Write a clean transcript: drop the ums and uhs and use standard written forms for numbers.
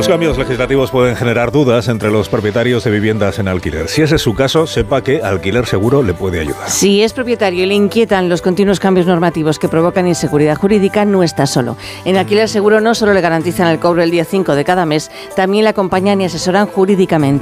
Los cambios legislativos pueden generar dudas entre los propietarios de viviendas en alquiler. Si ese es su caso, sepa que Alquiler Seguro le puede ayudar. Si es propietario y le inquietan los continuos cambios normativos que provocan inseguridad jurídica, no está solo. En Alquiler Seguro no solo le garantizan el cobro el día 5 de cada mes, también le acompañan y asesoran jurídicamente.